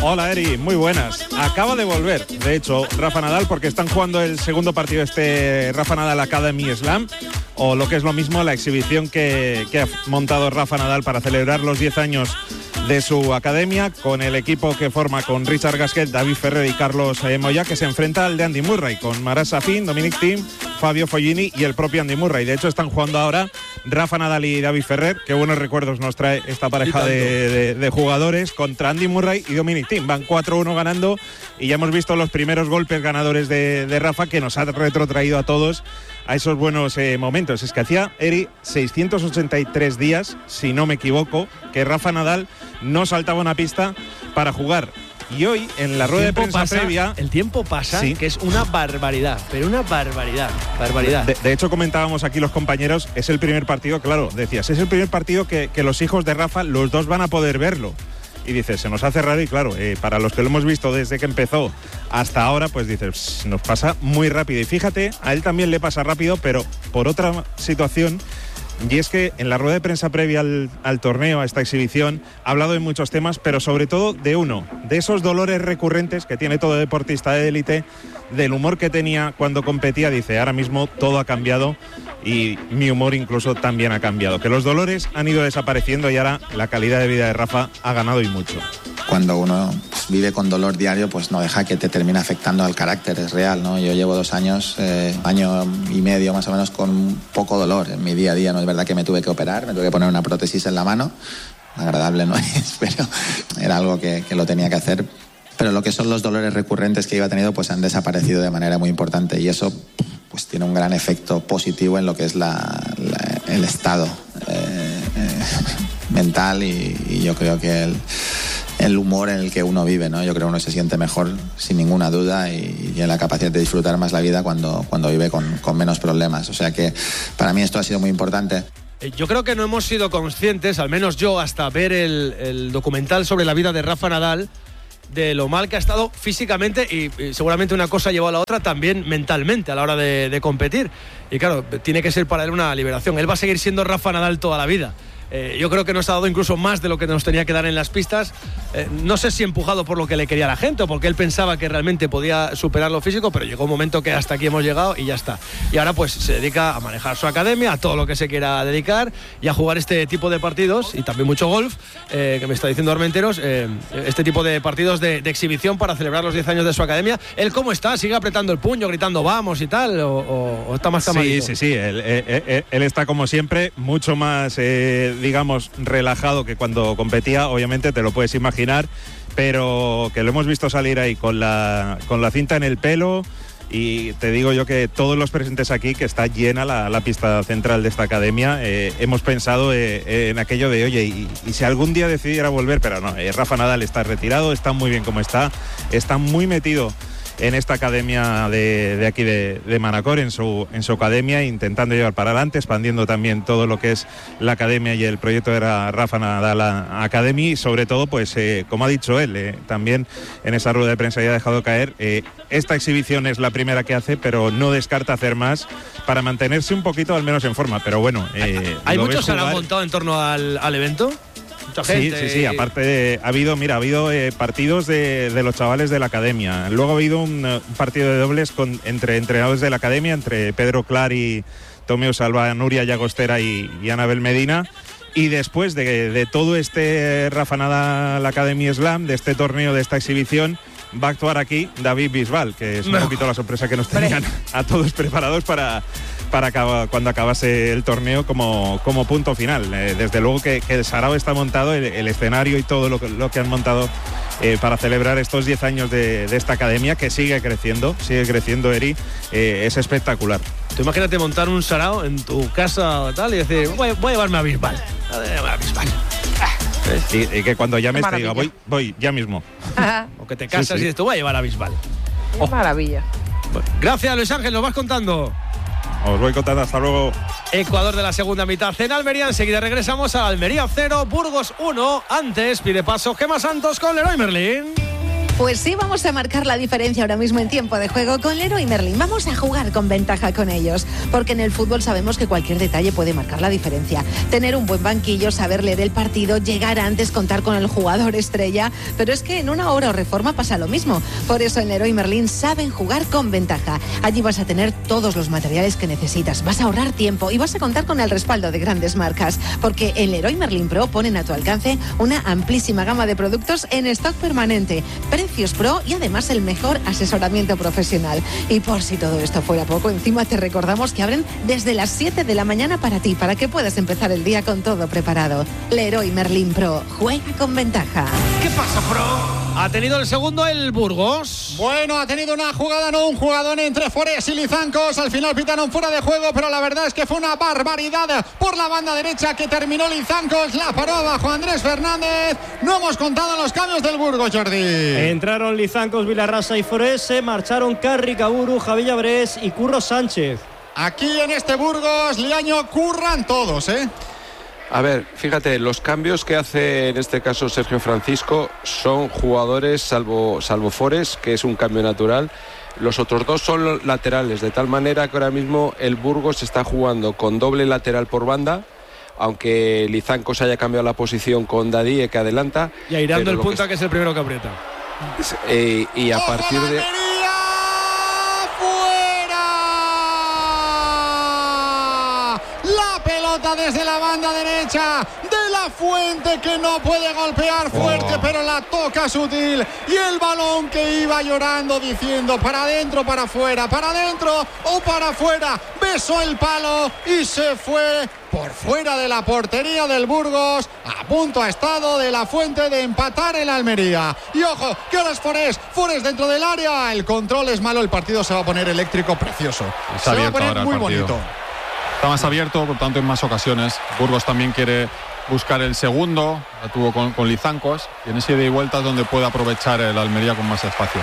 Hola Eri, muy buenas. Acaba de volver, de hecho, Rafa Nadal, porque están jugando el segundo partido Rafa Nadal Academy Slam, o lo que es lo mismo, la exhibición que ha montado Rafa Nadal para celebrar los 10 años de su academia, con el equipo que forma con Richard Gasquet, David Ferrer y Carlos Moya, que se enfrenta al de Andy Murray, con Marat Safin, Dominic Thiem, Fabio Fognini y el propio Andy Murray. De hecho, están jugando ahora Rafa Nadal y David Ferrer. Qué buenos recuerdos nos trae esta pareja de jugadores contra Andy Murray y Dominic Thiem. Van 4-1 ganando y ya hemos visto los primeros golpes ganadores de Rafa, que nos ha retrotraído a todos a esos buenos momentos. Es que hacía, Eri, 683 días, si no me equivoco, que Rafa Nadal no saltaba una pista para jugar. Y hoy, en la rueda de prensa previa... El tiempo pasa, sí, que es una barbaridad, pero una barbaridad. De hecho, comentábamos aquí los compañeros, es el primer partido, claro, decías, es el primer partido que los hijos de Rafa, los dos van a poder verlo. Y dices, se nos hace raro, y claro, para los que lo hemos visto desde que empezó hasta ahora, pues dices, nos pasa muy rápido. Y fíjate, a él también le pasa rápido, pero por otra situación, y es que en la rueda de prensa previa al torneo, a esta exhibición, ha hablado de muchos temas, pero sobre todo de uno, de esos dolores recurrentes que tiene todo deportista de élite, del humor que tenía cuando competía. Dice, ahora mismo todo ha cambiado y mi humor incluso también ha cambiado, que los dolores han ido desapareciendo y ahora la calidad de vida de Rafa ha ganado y mucho. Cuando uno vive con dolor diario, pues no deja que te termine afectando al carácter, es real, ¿no? Yo llevo 2 años, año y medio más o menos, con poco dolor en mi día a día. No es verdad que me tuve que operar, me tuve que poner una prótesis en la mano, agradable no es, pero era algo que lo tenía que hacer. Pero lo que son los dolores recurrentes que iba teniendo, pues han desaparecido de manera muy importante, y eso pues tiene un gran efecto positivo en lo que es el estado mental y yo creo que el humor en el que uno vive, ¿no? Yo creo que uno se siente mejor sin ninguna duda y en la capacidad de disfrutar más la vida cuando vive con menos problemas. O sea que para mí esto ha sido muy importante. Yo creo que no hemos sido conscientes, al menos yo, hasta ver el documental sobre la vida de Rafa Nadal, de lo mal que ha estado físicamente y seguramente una cosa llevó a la otra también mentalmente a la hora de competir. Y claro, tiene que ser para él una liberación. Él va a seguir siendo Rafa Nadal toda la vida. Yo creo que nos ha dado incluso más de lo que nos tenía que dar en las pistas. No sé si empujado por lo que le quería la gente o porque él pensaba que realmente podía superar lo físico, pero llegó un momento que hasta aquí hemos llegado y ya está. Y ahora pues se dedica a manejar su academia, a todo lo que se quiera dedicar y a jugar este tipo de partidos y también mucho golf, que me está diciendo Armenteros, este tipo de partidos de exhibición para celebrar los 10 años de su academia. ¿Él cómo está? ¿Sigue apretando el puño, gritando vamos y tal? ¿O está más tamadito? Sí. Él está como siempre, mucho más... digamos, relajado que cuando competía, obviamente te lo puedes imaginar, pero que lo hemos visto salir ahí con la cinta en el pelo. Y te digo yo que todos los presentes aquí, que está llena la pista central de esta academia, hemos pensado en aquello de, oye, y si algún día decidiera volver, pero no, Rafa Nadal está retirado, está muy bien como está muy metido en esta academia de aquí de Manacor, en su academia, intentando llevar para adelante, expandiendo también todo lo que es la academia y el proyecto de la Rafa Nadal Academy, y sobre todo, pues como ha dicho él, también en esa rueda de prensa ya ha dejado caer, esta exhibición es la primera que hace, pero no descarta hacer más para mantenerse un poquito al menos en forma, pero bueno. ¿Hay muchos que han montado en torno al evento? Sí, aparte ha habido partidos de los chavales de la academia. Luego ha habido un partido de dobles entre entrenadores de la academia, entre Pedro Clar y Tomeu Salva, Nuria Llagostera y Anabel Medina. Y después de todo este Rafa Nadal Academy Slam, de este torneo, de esta exhibición, va a actuar aquí David Bisbal, que es un poquito la sorpresa que nos tenían a todos preparados para cuando acabase el torneo como punto final. Desde luego que el sarao está montado, el escenario y todo lo que han montado para celebrar estos 10 años de esta academia, que sigue creciendo, Eri, es espectacular. Tú imagínate montar un sarao en tu casa o tal y decir, voy a llevarme a Bisbal. Y que cuando llames te diga, voy ya mismo. O que te casas y dices, tú voy a llevar a Bisbal. Qué maravilla. Bueno, gracias, Luis Ángel, nos vas contando. Os voy contando, hasta luego. Ecuador de la segunda mitad en Almería. Enseguida regresamos a Almería 0, Burgos 1. Antes pide paso Gemma Santos con Leroy Merlin. Pues sí, vamos a marcar la diferencia ahora mismo en tiempo de juego con Leroy Merlin. Vamos a jugar con ventaja con ellos, porque en el fútbol sabemos que cualquier detalle puede marcar la diferencia. Tener un buen banquillo, saber leer el partido, llegar antes, contar con el jugador estrella. Pero es que en una Oro Reforma pasa lo mismo. Por eso en Leroy Merlin saben jugar con ventaja. Allí vas a tener todos los materiales que necesitas, vas a ahorrar tiempo y vas a contar con el respaldo de grandes marcas, porque en Leroy Merlin Pro ponen a tu alcance una amplísima gama de productos en stock permanente, precios pro y además el mejor asesoramiento profesional. Y por si todo esto fuera poco, encima te recordamos que abren desde las 7 de la mañana para ti, para que puedas empezar el día con todo preparado. Leroy Merlin Pro, juega con ventaja. ¿Qué pasa, Pro? Ha tenido el segundo el Burgos. Bueno, ha tenido una jugada, no un jugador entre Forés y Lizancos. Al final pitaron fuera de juego, pero la verdad es que fue una barbaridad por la banda derecha que terminó Lizancos. La paró abajo Andrés Fernández. No hemos contado los cambios del Burgos, Jordi. Entraron Lizancos, Vilarrasa y Forés. Se marcharon Carri, Caburu, Javi Llabrés y Curro Sánchez. Aquí en este Burgos, Liaño, curran todos, ¿eh? A ver, fíjate, los cambios que hace en este caso Sergio Francisco son jugadores, salvo Forés, que es un cambio natural. Los otros dos son laterales, de tal manera que ahora mismo el Burgos está jugando con doble lateral por banda, aunque Lizancos haya cambiado la posición con Dadie, que adelanta. Y airando el punta, que es el primero que aprieta. Y a partir de... Desde la banda derecha de La Fuente, que no puede golpear fuerte, pero la toca sutil, y el balón que iba llorando diciendo para adentro, para afuera, para adentro o para afuera, besó el palo y se fue por fuera de la portería del Burgos. A punto ha estado de La Fuente de empatar el Almería. Y ojo, que ahora es Forés dentro del área. El control es malo, el partido se va a poner eléctrico, precioso. Se va a poner muy bonito. Está más abierto, por tanto en más ocasiones. Burgos también quiere buscar el segundo, la tuvo con Lizancos, y en ese ida y vueltas donde puede aprovechar el Almería con más espacio.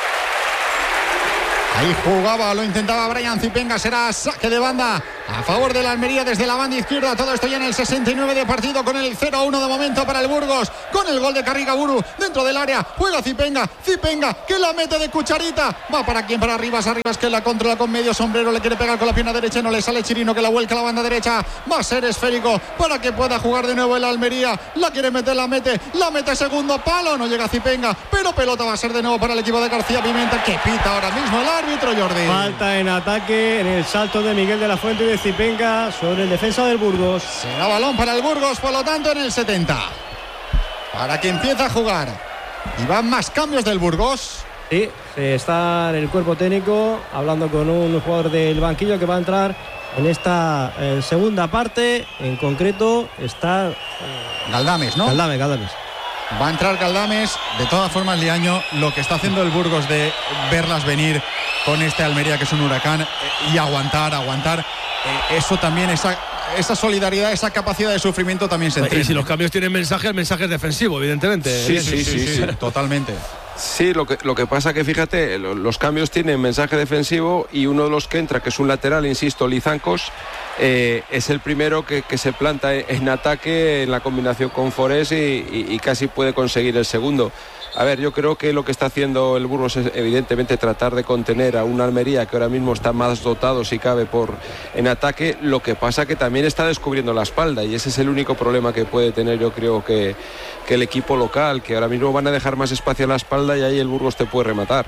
Ahí jugaba, lo intentaba Brian Zipenga, será saque de banda a favor de la Almería desde la banda izquierda. Todo esto ya en el 69 de partido, con el 0-1 de momento para el Burgos, con el gol de Carri Caburu dentro del área. Juega Zipenga que la mete de cucharita. Va para quien, para Arribas, que la controla con medio sombrero, le quiere pegar con la pierna derecha, no le sale Chirino, que la vuelca a la banda derecha. Va a ser esférico para que pueda jugar de nuevo el Almería. La quiere meter, la mete segundo palo, no llega Zipenga, pero pelota va a ser de nuevo para el equipo de García Pimenta, que pita ahora mismo el árbitro, Jordi. Falta en ataque en el salto de Miguel de la Fuente y de Zipenga sobre el defensa del Burgos. Será balón para el Burgos, por lo tanto en el 70, para que empiece a jugar. Y van más cambios del Burgos. Sí, está en el cuerpo técnico hablando con un jugador del banquillo que va a entrar en esta segunda parte. En concreto está Galdames, ¿no? Galdames. Va a entrar Galdames. De todas formas, Liaño, lo que está haciendo el Burgos de verlas venir con este Almería, que es un huracán, y aguantar, eso también, esa solidaridad, esa capacidad de sufrimiento también se entrena. Y si los cambios tienen mensaje, el mensaje es defensivo, evidentemente. Sí, totalmente. Sí, lo que pasa que, fíjate, los cambios tienen mensaje defensivo, y uno de los que entra, que es un lateral, insisto, Lizancos, es el primero que se planta en ataque en la combinación con Forés y casi puede conseguir el segundo. A ver, yo creo que lo que está haciendo el Burgos es evidentemente tratar de contener a una Almería que ahora mismo está más dotado, si cabe, en ataque. Lo que pasa que también está descubriendo la espalda, y ese es el único problema que puede tener, yo creo, que el equipo local, que ahora mismo van a dejar más espacio a la espalda, y ahí el Burgos te puede rematar.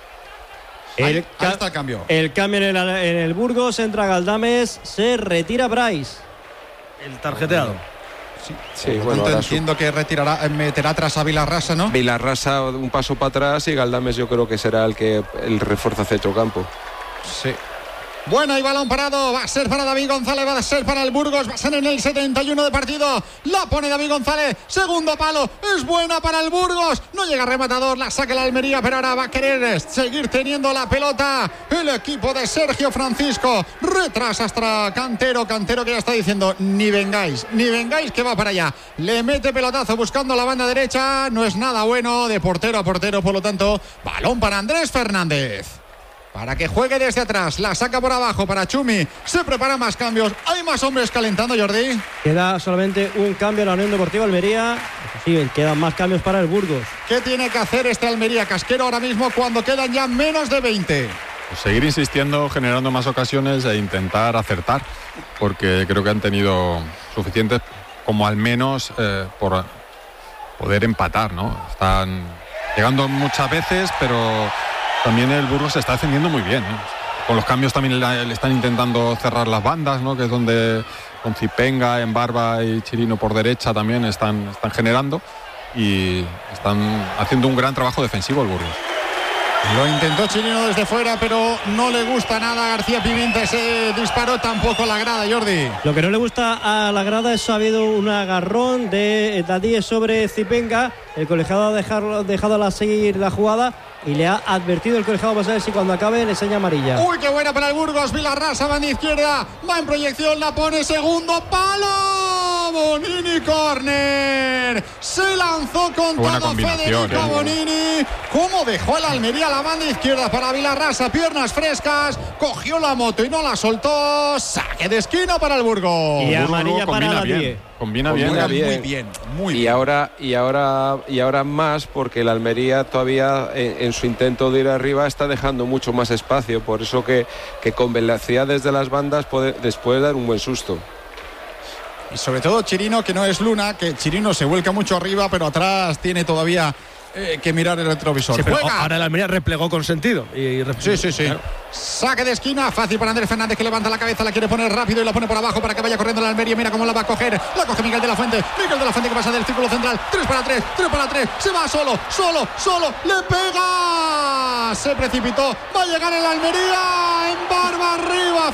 Ahí está el cambio. El cambio en el Burgos, entra Galdames, se retira Bryce. El tarjeteado. Sí, bueno, entiendo que meterá atrás a Vilarrasa, ¿no? Vilarrasa un paso para atrás, y Galdames yo creo que será el refuerza centrocampo. Sí. Bueno, y balón parado, va a ser para David González, va a ser para el Burgos, va a ser en el 71 de partido. La pone David González, segundo palo, es buena para el Burgos. No llega rematador, la saca la Almería, pero ahora va a querer seguir teniendo la pelota el equipo de Sergio Francisco. Retrasa hasta Cantero que ya está diciendo ni vengáis, que va para allá. Le mete pelotazo buscando la banda derecha, no es nada bueno, de portero a portero, por lo tanto, balón para Andrés Fernández. para que juegue desde atrás. La saca por abajo para Chumi. Se preparan más cambios. Hay más hombres calentando, Jordi. Queda solamente un cambio en la Unión Deportiva Almería. Sí, quedan más cambios para el Burgos. ¿Qué tiene que hacer este Almería Casquero ahora mismo cuando quedan ya menos de 20? Pues seguir insistiendo, generando más ocasiones e intentar acertar, porque creo que han tenido suficientes como al menos por poder empatar, ¿no? Están llegando muchas veces, pero también el Burgos se está defendiendo muy bien, ¿eh? Con los cambios también le están intentando cerrar las bandas, ¿no? Que es donde con Zipenga, Embarba y Chirino por derecha también están generando y están haciendo un gran trabajo defensivo el Burgos. Lo intentó Chirino desde fuera, pero no le gusta nada a García Pimienta ese disparo, tampoco la grada, Jordi. Lo que no le gusta a la grada es que ha habido un agarrón de Dadíe sobre Zipenga. El colegiado ha dejado a seguir la jugada y le ha advertido el colegiado para saber si cuando acabe le enseña amarilla. Uy, qué buena para el Burgos. Vilarrasa, banda izquierda, va en proyección, la pone, segundo palo. Bonini, córner. Se lanzó con todo Federico Bonini. ¿Cómo dejó el Almería la banda izquierda para Vilarrasa? Piernas frescas, cogió la moto y no la soltó. Saque de esquina para el Burgos. Y amarilla para Dadíe. Combina bien. Muy bien. Y ahora más, porque el Almería todavía en su intento de ir arriba está dejando mucho más espacio, por eso que con velocidad desde las bandas les puede dar un buen susto. Y sobre todo Chirino, que no es Luna, que Chirino se vuelca mucho arriba, pero atrás tiene todavía que mirar el retrovisor. Sí, pero ahora el Almería replegó con sentido. Sí. Claro. Saque de esquina, fácil para Andrés Fernández, que levanta la cabeza, la quiere poner rápido y la pone por abajo para que vaya corriendo el Almería. Mira cómo la va a coger. La coge Miguel de la Fuente. Miguel de la Fuente que pasa del círculo central. 3 para 3. Se va solo. Le pega. Se precipitó. Va a llegar el Almería. En barba arriba,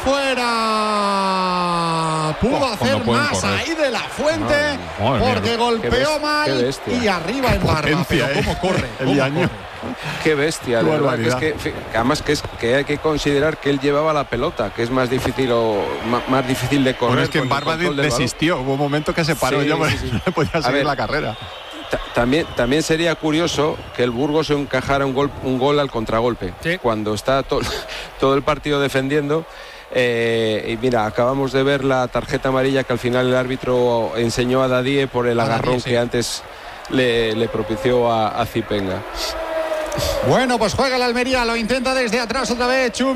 fuera. Pudo hacer más ahí de la Fuente, porque golpeó mal y arriba en barba. Pero cómo corre. Qué bestia, de verdad. Además que hay que considerar que él llevaba la pelota, que es más difícil de correr. Bueno, es que en barba desistió. Hubo un momento que se paró, no podía seguir la carrera. También sería curioso que el Burgos encajara un gol al contragolpe, cuando está todo el partido defendiendo. Y mira, acabamos de ver la tarjeta amarilla que al final el árbitro enseñó a Dadíe por el agarrón que antes le propició a Zipenga. Bueno, pues juega el Almería, lo intenta desde atrás otra vez Chumi.